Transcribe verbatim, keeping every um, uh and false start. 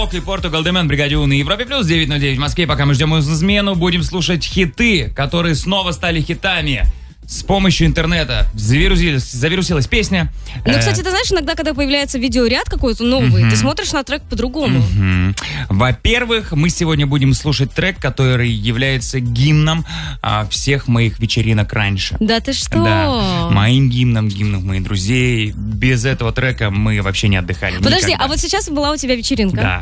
Лок и Португал Демен, бригаде У на Европе плюс девять ноль девять в Москве. Пока мы ждем смену, будем слушать хиты, которые снова стали хитами. С помощью интернета завирусилась, завирусилась песня. Ну, кстати, ты знаешь, иногда, когда появляется видеоряд какой-то новый, mm-hmm. ты смотришь на трек по-другому. Mm-hmm. Во-первых, мы сегодня будем слушать трек, который является гимном а, всех моих вечеринок раньше. Да ты что? Да, моим гимном, гимном моих друзей. Без этого трека мы вообще не отдыхали. Подожди, никогда. а вот сейчас была у тебя вечеринка? Да.